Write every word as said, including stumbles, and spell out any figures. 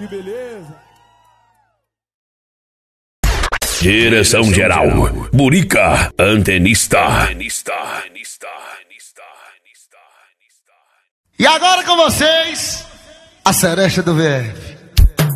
Que beleza. Direção geral, Murica, antenista. E agora com vocês, a Seresta do V F.